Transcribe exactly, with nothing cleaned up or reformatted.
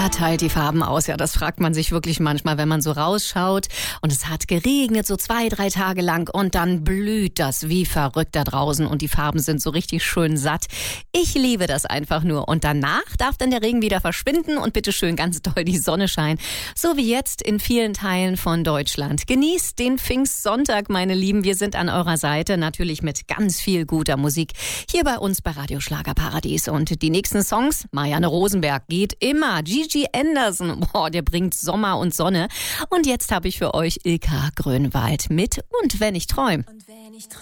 teilt die Farben aus? Ja, das fragt man sich wirklich manchmal, wenn man so rausschaut. Und es hat geregnet, so zwei, drei Tage lang. Und dann blüht das wie verrückt da draußen. Und die Farben sind so richtig schön satt. Ich liebe das einfach nur. Und danach darf dann der Regen wieder verschwinden und bitteschön ganz doll die Sonne scheinen. So wie jetzt in vielen Teilen von Deutschland. Genießt den Pfingstsonntag, meine Lieben. Wir sind an eurer Seite. Natürlich mit ganz viel guter Musik. Hier bei uns bei Radio Schlagerparadies. Und die nächsten Songs, Marianne Rosenberg geht immer. Gigi Anderson, boah, der bringt Sommer und Sonne. Und jetzt habe ich für euch Ilka Grönwald mit Und wenn ich träum. Und wenn ich träum